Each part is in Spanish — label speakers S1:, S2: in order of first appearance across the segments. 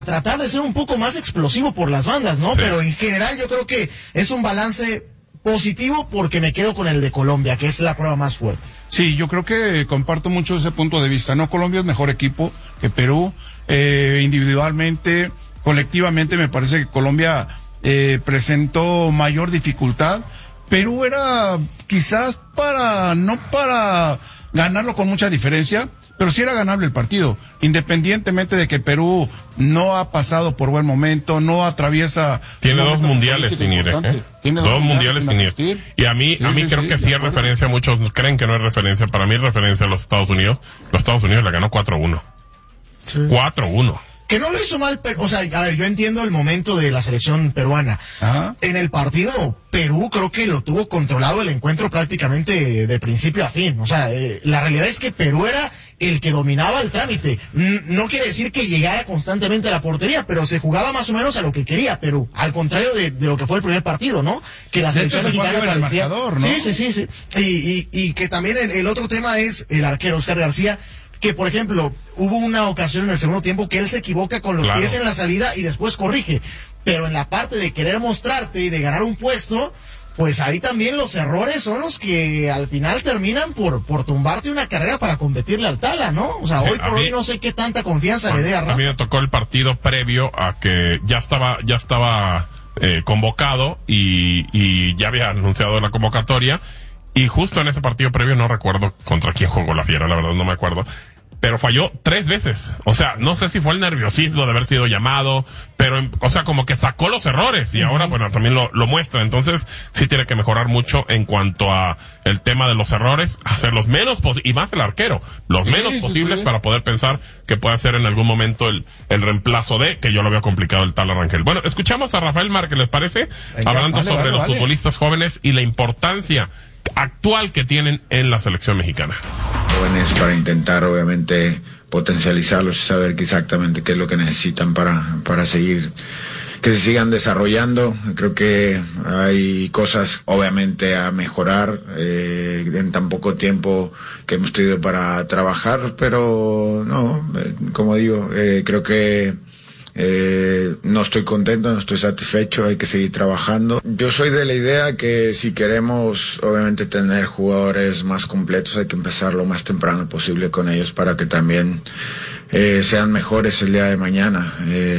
S1: tratar de ser un poco más explosivo por las bandas, ¿no? Sí. Pero en general yo creo que es un balance positivo porque me quedo con el de Colombia, que es la prueba más fuerte.
S2: Sí, yo creo que comparto mucho ese punto de vista, ¿no? Colombia es mejor equipo que Perú, individualmente, colectivamente me parece que Colombia presentó mayor dificultad. Perú era quizás no para ganarlo con mucha diferencia, pero sí era ganable el partido, independientemente de que Perú no ha pasado por buen momento, no atraviesa...
S3: Tiene dos mundiales sin ir, Tiene dos mundiales sin ir. Y a mí creo que sí es referencia, muchos creen que no es referencia, para mí es referencia a los Estados Unidos. Los Estados Unidos le ganó 4-1. Sí. 4-1.
S1: Que no lo hizo mal, o sea, a ver, yo entiendo el momento de la selección peruana. Ajá. En el partido, Perú creo que lo tuvo controlado el encuentro prácticamente de principio a fin. O sea, la realidad es que Perú era el que dominaba el trámite. No quiere decir que llegara constantemente a la portería, pero se jugaba más o menos a lo que quería Perú. Al contrario de lo que fue el primer partido, ¿no? Que la selección mexicana parecía...
S2: marcador, ¿no?
S1: Sí. Y que también el otro tema es el arquero Oscar García, que por ejemplo, hubo una ocasión en el segundo tiempo que él se equivoca con los pies en la salida y después corrige, pero en la parte de querer mostrarte y de ganar un puesto, pues ahí también los errores son los que al final terminan por tumbarte una carrera para competirle al Tala, ¿no? O sea, hoy por hoy no sé qué tanta confianza le dé a Rafa.
S3: A mí me tocó el partido previo a que ya estaba convocado y ya había anunciado la convocatoria, y justo en ese partido previo, no recuerdo contra quién jugó la Fiera, la verdad no me acuerdo, pero falló 3 veces. O sea, no sé si fue el nerviosismo de haber sido llamado, pero, o sea, como que sacó los errores y ahora, bueno, también lo muestra. Entonces, sí tiene que mejorar mucho en cuanto a el tema de los errores, hacer los menos y más el arquero, los menos posibles para poder pensar que puede ser en algún momento el reemplazo que yo lo veo complicado el Tala Rangel. Bueno, escuchamos a Rafael Márquez, ¿les parece? Hablando sobre los futbolistas jóvenes y la importancia actual que tienen en la selección mexicana.
S4: Jóvenes para intentar obviamente potencializarlos y saber exactamente qué es lo que necesitan para seguir, que se sigan desarrollando. Creo que hay cosas obviamente a mejorar en tan poco tiempo que hemos tenido para trabajar, pero no, como digo, creo que no estoy contento, no estoy satisfecho, hay que seguir trabajando. Yo soy de la idea que si queremos obviamente tener jugadores más completos hay que empezar lo más temprano posible con ellos para que también sean mejores el día de mañana.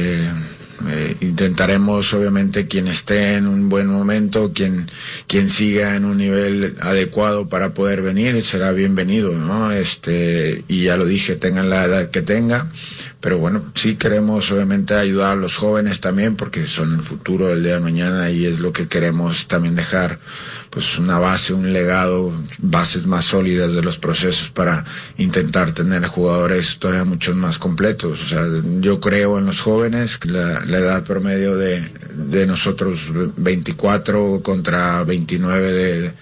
S4: Intentaremos obviamente quien esté en un buen momento, quien siga en un nivel adecuado para poder venir, será bienvenido, ¿no? Y ya lo dije, tengan la edad que tenga, pero bueno, sí queremos obviamente ayudar a los jóvenes también porque son el futuro del día de mañana y es lo que queremos también dejar, pues una base, un legado, bases más sólidas de los procesos para intentar tener jugadores todavía muchos más completos. O sea, yo creo en los jóvenes, la edad promedio de nosotros 24 contra 29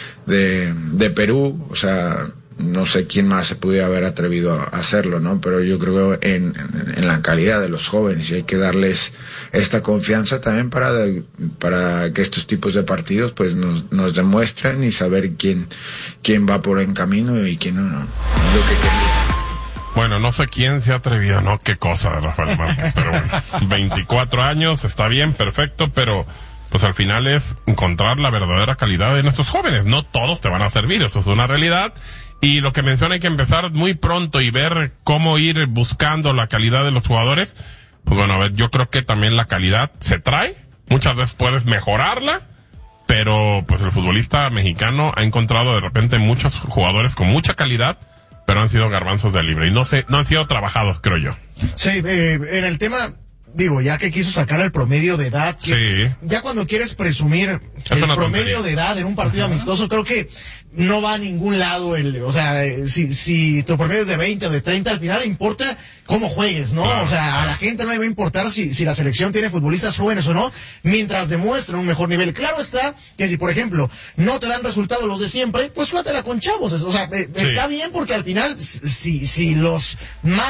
S4: de Perú, o sea, no sé quién más se pudiera haber atrevido a hacerlo, ¿no? Pero yo creo en la calidad de los jóvenes y hay que darles esta confianza también para que estos tipos de partidos pues nos demuestren y saber quién va por buen camino y quién no.
S3: Bueno, no sé quién se ha atrevido, ¿no? Qué cosa de Rafael Márquez, pero bueno, 24 años, está bien, perfecto, pero pues al final es encontrar la verdadera calidad de nuestros jóvenes. No todos te van a servir, eso es una realidad. Y lo que menciona, hay que empezar muy pronto y ver cómo ir buscando la calidad de los jugadores. Pues bueno, a ver, yo creo que también la calidad se trae. Muchas veces puedes mejorarla, pero pues el futbolista mexicano ha encontrado de repente muchos jugadores con mucha calidad, pero han sido garbanzos de libre y no han sido trabajados, creo yo.
S1: Sí, en el tema, digo, ya que quiso sacar el promedio de edad, ya cuando quieres presumir el promedio de edad en un partido amistoso, creo que no va a ningún lado o sea, si tu promedio es de 20 o de 30, al final importa cómo juegues, ¿no? Claro, o sea, a la gente no le va a importar si la selección tiene futbolistas jóvenes o no, mientras demuestren un mejor nivel. Claro está que si, por ejemplo, no te dan resultados los de siempre, pues suéltala con chavos. O sea, está bien porque al final, si los más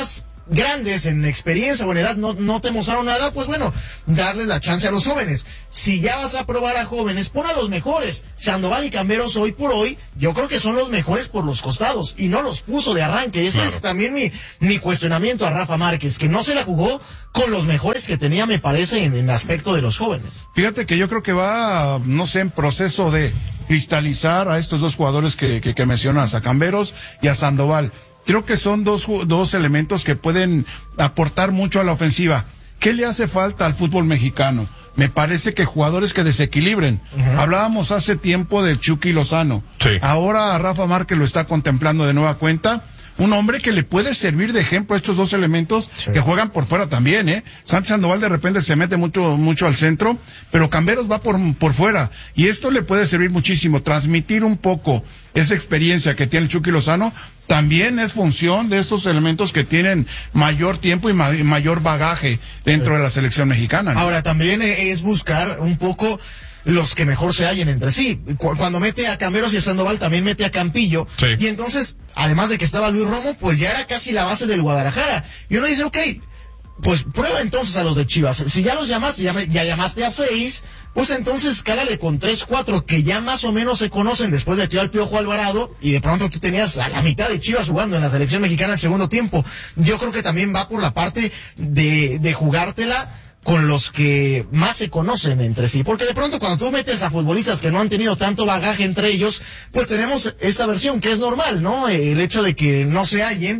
S1: grandes en experiencia o en edad no te mostraron nada, pues bueno, darles la chance a los jóvenes. Si ya vas a probar a jóvenes, pon a los mejores. Sandoval y Camberos hoy por hoy, yo creo que son los mejores por los costados, y no los puso de arranque. Ese es también mi cuestionamiento a Rafa Márquez, que no se la jugó con los mejores que tenía, me parece, en el aspecto de los jóvenes.
S2: Fíjate que yo creo que va, no sé, en proceso de cristalizar a estos dos jugadores que mencionas, a Camberos y a Sandoval. Creo que son dos elementos que pueden aportar mucho a la ofensiva. ¿Qué le hace falta al fútbol mexicano? Me parece que jugadores que desequilibren. Hablábamos hace tiempo del Chucky Lozano.
S3: Sí.
S2: Ahora Rafa Márquez lo está contemplando de nueva cuenta. Un hombre que le puede servir de ejemplo a estos dos elementos que juegan por fuera también, Santi Sandoval de repente se mete mucho al centro, pero Camberos va por fuera. Y esto le puede servir muchísimo. Transmitir un poco esa experiencia que tiene el Chucky Lozano también es función de estos elementos que tienen mayor tiempo y mayor bagaje dentro de la selección mexicana, ¿no?
S1: Ahora, también es buscar un poco los que mejor se hallen entre sí. Cuando mete a Camberos y a Sandoval, también mete a Campillo.
S3: Sí.
S1: Y entonces, además de que estaba Luis Romo, pues ya era casi la base del Guadalajara. Y uno dice, ok, pues prueba entonces a los de Chivas. Si ya los llamaste, ya llamaste a 6, pues entonces cálale con 3, 4, que ya más o menos se conocen. Después metió al Piojo Alvarado, y de pronto tú tenías a la mitad de Chivas jugando en la selección mexicana el segundo tiempo. Yo creo que también va por la parte de jugártela con los que más se conocen entre sí, porque de pronto cuando tú metes a futbolistas que no han tenido tanto bagaje entre ellos, pues tenemos esta versión que es normal, ¿no? El hecho de que no se hallen,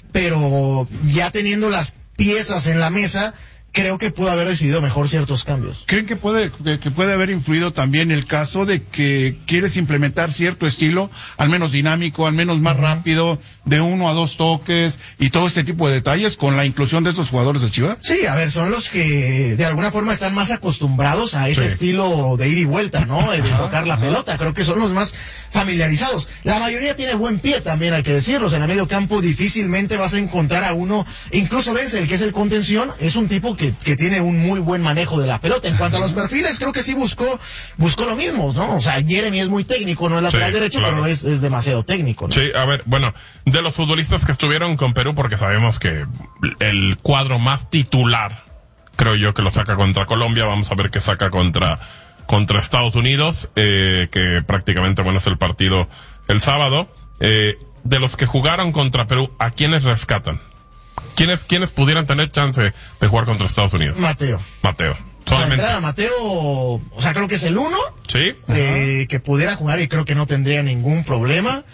S1: pero ya teniendo las piezas en la mesa, creo que pudo haber decidido mejor ciertos cambios.
S2: ¿Creen que puede haber influido también el caso de que quieres implementar cierto estilo, al menos dinámico, al menos más rápido, de 1 a 2 toques y todo este tipo de detalles con la inclusión de estos jugadores de Chivas?
S1: Sí, a ver, son los que de alguna forma están más acostumbrados a ese estilo de ida y vuelta, ¿no? De tocar la pelota. Creo que son los más familiarizados. La mayoría tiene buen pie también, hay que decirlo. En el medio campo difícilmente vas a encontrar a uno, incluso Denzel, que es el contención, es un tipo que tiene un muy buen manejo de la pelota. En cuanto a los perfiles, creo que sí buscó lo mismo, ¿no? O sea, Jeremy es muy técnico, no es lateral derecho, claro, pero es demasiado técnico, ¿no?
S3: Sí, a ver, bueno, de los futbolistas que estuvieron con Perú, porque sabemos que el cuadro más titular, creo yo que lo saca contra Colombia, vamos a ver qué saca contra Estados Unidos, que prácticamente, bueno, es el partido el sábado. De los que jugaron contra Perú, ¿a quiénes rescatan? ¿Quiénes pudieran tener chance de jugar contra Estados Unidos?
S1: Mateo.
S3: Solamente.
S1: Mateo, o sea, creo que es el 1.
S3: Sí.
S1: Que pudiera jugar y creo que no tendría ningún problema.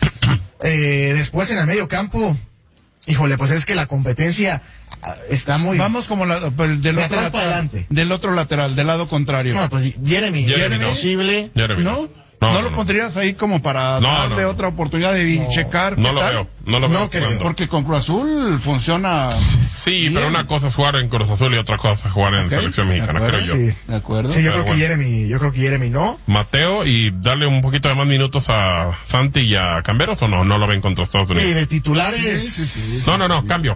S1: Después en el medio campo, híjole, pues es que la competencia está muy...
S2: Vamos como del otro
S1: atrás para adelante.
S2: Del otro lateral, del lado contrario.
S1: No, pues Jeremy
S3: no.
S1: Posible.
S3: Jeremy.
S2: ¿No lo pondrías ahí como para darle otra oportunidad de checar?
S3: No lo veo.
S2: No creo. Porque con Cruz Azul funciona.
S3: Sí, bien. Pero una cosa es jugar en Cruz Azul y otra cosa es jugar en selección mexicana, creo yo.
S1: Sí,
S2: de acuerdo.
S1: Sí, yo creo que Jeremy no.
S3: Mateo, y darle un poquito de más minutos a Santi y a Camberos, ¿o no? No lo ven contra Estados Unidos.
S1: Sí, de titulares.
S3: Sí. No, cambio.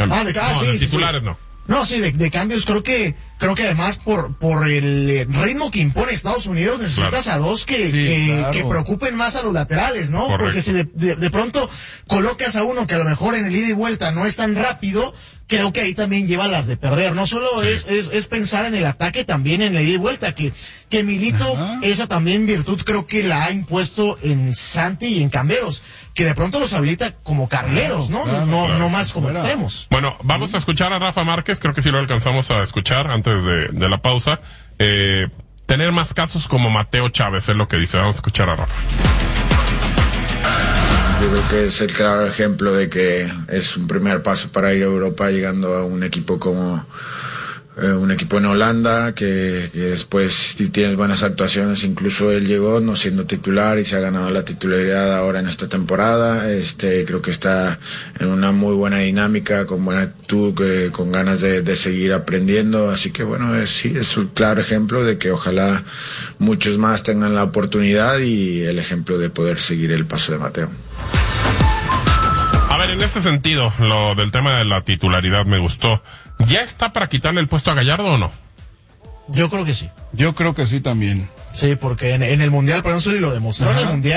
S3: De titulares no.
S1: No, sí, de cambios creo que además por el ritmo que impone Estados Unidos necesitas a dos que preocupen más a los laterales, ¿no?
S3: Correcto.
S1: Porque si de pronto colocas a uno que a lo mejor en el ida y vuelta no es tan rápido, creo que ahí también lleva las de perder. No solo es pensar en el ataque, también en el ida y vuelta, que Milito, esa también virtud creo que la ha impuesto en Santi y en Camberos, que de pronto los habilita como carrileros, ¿no? No más como extremos.
S3: Bueno, vamos a escuchar a Rafa Márquez, creo que sí lo alcanzamos a escuchar antes de la pausa. Tener más casos como Mateo Chávez es lo que dice. Vamos a escuchar a Rafa.
S4: Yo creo que es el claro ejemplo de que es un primer paso para ir a Europa, llegando a un equipo como un equipo en Holanda, que después, si tienes buenas actuaciones, incluso él llegó no siendo titular y se ha ganado la titularidad ahora en esta temporada. Creo que está en una muy buena dinámica, con buena actitud, con ganas de seguir aprendiendo, así que bueno, es un claro ejemplo de que ojalá muchos más tengan la oportunidad y el ejemplo de poder seguir el paso de Mateo.
S3: A ver, en ese sentido, lo del tema de la titularidad me gustó. ¿Ya está para quitarle el puesto a Gallardo o no?
S1: Yo creo que sí.
S2: Yo creo que sí también.
S1: Sí, porque en el Mundial, por ejemplo, lo demostró en el Mundial,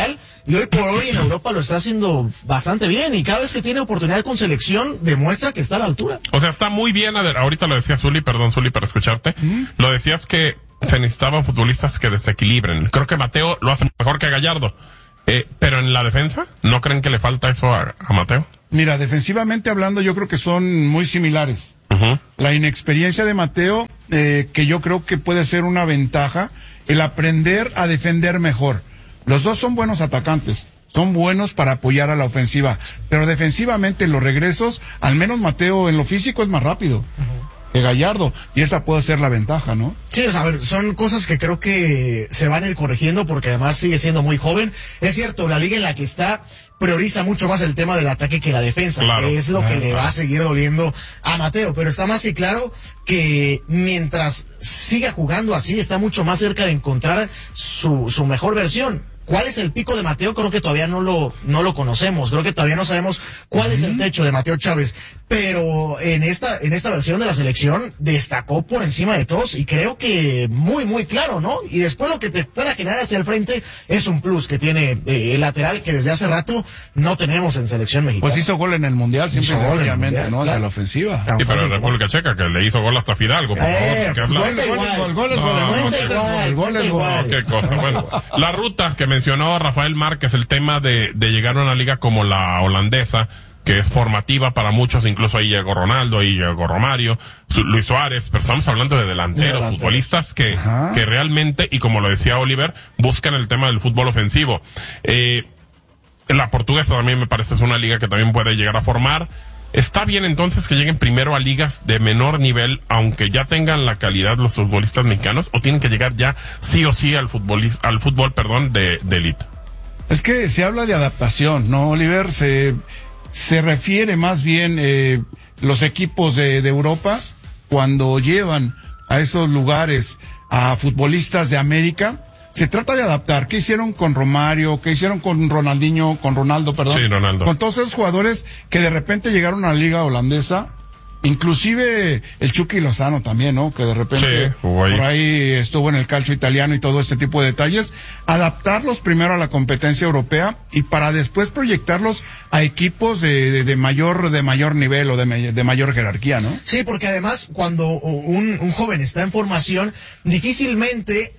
S1: y hoy por hoy en Europa lo está haciendo bastante bien, y cada vez que tiene oportunidad con selección demuestra que está a la altura.
S3: O sea, está muy bien, ahorita lo decía Zuli, perdón Zuli para escucharte, lo decías que se necesitaban futbolistas que desequilibren. Creo que Mateo lo hace mejor que Gallardo, pero en la defensa, ¿no creen que le falta eso a Mateo?
S2: Mira, defensivamente hablando, yo creo que son muy similares. La inexperiencia de Mateo, que yo creo que puede ser una ventaja, el aprender a defender mejor. Los dos son buenos atacantes, son buenos para apoyar a la ofensiva, pero defensivamente en los regresos, al menos Mateo en lo físico es más rápido que Gallardo, y esa puede ser la ventaja, ¿no?
S1: Sí, o sea, a ver, son cosas que creo que se van a ir corrigiendo porque además sigue siendo muy joven. Es cierto, la liga en la que está prioriza mucho más el tema del ataque que la defensa,
S3: claro,
S1: que es lo que le va a seguir doliendo a Mateo, pero está más y claro que mientras siga jugando así, está mucho más cerca de encontrar su mejor versión. ¿Cuál es el pico de Mateo? Creo que todavía no lo conocemos. Creo que todavía no sabemos cuál es el techo de Mateo Chávez. Pero en esta versión de la selección destacó por encima de todos y creo que muy, muy claro, ¿no? Y después lo que te pueda generar hacia el frente es un plus que tiene el lateral que desde hace rato no tenemos en selección mexicana.
S2: Pues hizo gol en el Mundial, siempre sencillamente, ¿no? Hacia la ofensiva.
S3: Sí, pero en República Checa, que le hizo gol hasta Fidalgo, por favor.
S2: El gol es igual.
S3: Qué cosa. Bueno, la ruta que mencionó Rafael Márquez, el tema de llegar a una liga como la holandesa, que es formativa para muchos, incluso ahí llegó Ronaldo, ahí llegó Romario, Luis Suárez, pero estamos hablando de delanteros, futbolistas que realmente, y como lo decía Oliver, buscan el tema del fútbol ofensivo. La portuguesa también me parece es una liga que también puede llegar a formar. ¿Está bien entonces que lleguen primero a ligas de menor nivel, aunque ya tengan la calidad los futbolistas mexicanos, o tienen que llegar ya sí o sí al fútbol de élite?
S2: Es que se habla de adaptación, ¿no, Oliver? Se refiere más bien los equipos de Europa cuando llevan a esos lugares a futbolistas de América. Se trata de adaptar. ¿Qué hicieron con Romario? ¿Qué hicieron con Ronaldo, perdón?
S3: Sí, Ronaldo.
S2: Con todos esos jugadores que de repente llegaron a la liga holandesa. Inclusive el Chucky Lozano también, ¿no? Que de repente por ahí estuvo en el calcio italiano y todo este tipo de detalles. Adaptarlos primero a la competencia europea y para después proyectarlos a equipos de mayor nivel o de mayor jerarquía, ¿no?
S1: Sí, porque además cuando un joven está en formación, difícilmente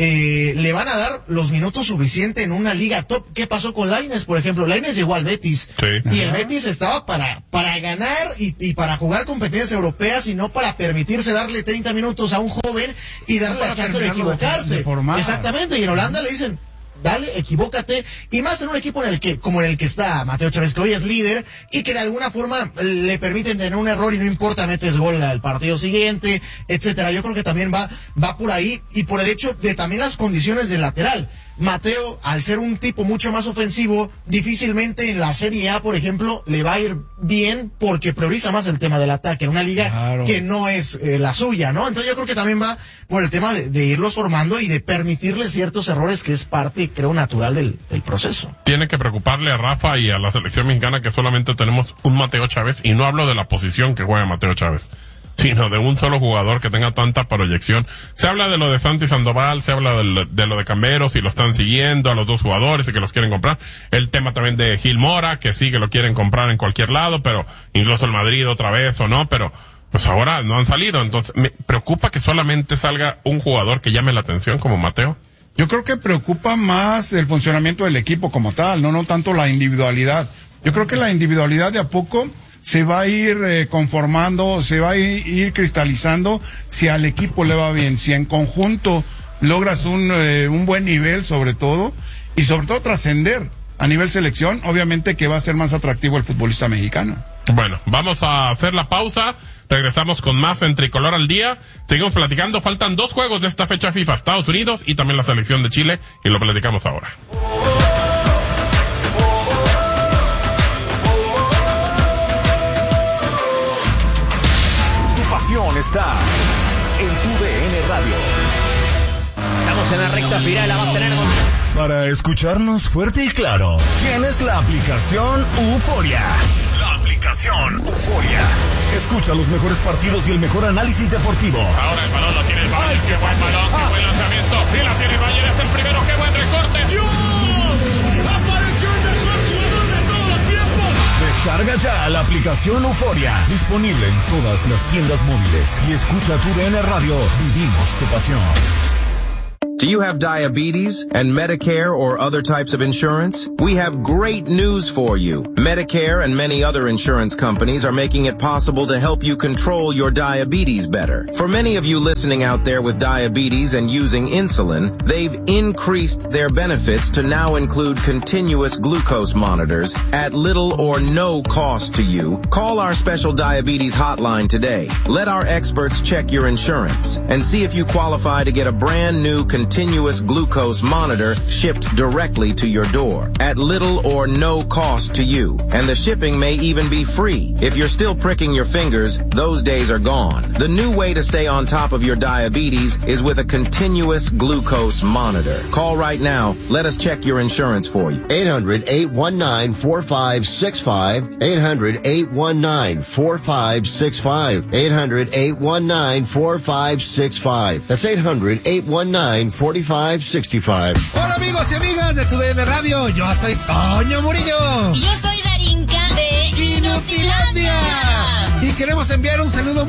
S1: le van a dar los minutos suficientes en una liga top. ¿Qué pasó con Lainez, por ejemplo? Lainez llegó al Betis. Y el Betis estaba para ganar y para jugar competencias europeas y no para permitirse darle 30 minutos a un joven y darle la chance de equivocarse. Exactamente, y en Holanda le dicen, dale, equivócate, y más en un equipo como en el que está Mateo Chávez, que hoy es líder y que de alguna forma le permiten tener un error y no importa, metes gol al partido siguiente, etcétera. Yo creo que también va por ahí y por el hecho de también las condiciones del lateral. Mateo, al ser un tipo mucho más ofensivo, difícilmente en la Serie A, por ejemplo, le va a ir bien porque prioriza más el tema del ataque en una liga que no es la suya, ¿no? Entonces yo creo que también va por el tema de irlos formando y de permitirle ciertos errores que es parte, creo, natural del proceso.
S3: Tiene que preocuparle a Rafa y a la selección mexicana que solamente tenemos un Mateo Chávez, y no hablo de la posición que juega Mateo Chávez, sino de un solo jugador que tenga tanta proyección. Se habla de lo de Santi Sandoval, se habla de lo de Camberos y lo están siguiendo a los dos jugadores y que los quieren comprar. El tema también de Gil Mora, que sí que lo quieren comprar en cualquier lado, pero incluso el Madrid otra vez o no, pero pues ahora no han salido. Entonces me preocupa que solamente salga un jugador que llame la atención como Mateo.
S2: Yo creo que preocupa más el funcionamiento del equipo como tal, no tanto la individualidad. Yo creo que la individualidad de a poco se va a ir conformando, se va a ir cristalizando si al equipo le va bien, si en conjunto logras un buen nivel sobre todo, y sobre todo trascender a nivel selección, obviamente que va a ser más atractivo el futbolista mexicano.
S3: Bueno, vamos a hacer la pausa, regresamos con más en Tricolor al Día, seguimos platicando, faltan 2 juegos de esta fecha FIFA, Estados Unidos y también la selección de Chile, y lo platicamos ahora.
S5: Está en tu DN Radio.
S6: Estamos en la recta final, la va a tener
S5: para escucharnos fuerte y claro. Tienes la aplicación Euforia. La aplicación Euforia. Escucha los mejores partidos y el mejor análisis deportivo.
S3: Ahora el balón lo tiene el Bayern. Qué buen balón, qué buen lanzamiento. Y la tiene el Bayern, es el primero, qué buen recorte.
S7: ¡Dios! ¡Apareció
S5: Descarga ya la aplicación Euforia. Disponible en todas las tiendas móviles. Y escucha tu DN Radio. Vivimos tu pasión.
S7: Do you have diabetes and Medicare or other types of insurance? We have great news for you. Medicare and many other insurance companies are making it possible to help you control your diabetes better. For many of you listening out there with diabetes and using insulin, they've increased their benefits to now include continuous glucose monitors at little or no cost to you. Call our special diabetes hotline today. Let our experts check your insurance and see if you qualify to get a brand new continuous glucose monitor shipped directly to your door at little or no cost to you. And the shipping may even be free. If you're still pricking your fingers, those days are gone. The new way to stay on top of your diabetes is with a continuous glucose monitor. Call right now. Let us check your insurance for you.
S8: 800-819-4565. 800-819-4565. 800-819-4565. That's 800-819-4565.
S9: Hola amigos y amigas de tu DN Radio, yo soy Toño Murillo.
S10: Y yo soy Darinka de Inutilandia.
S9: Y queremos enviar un saludo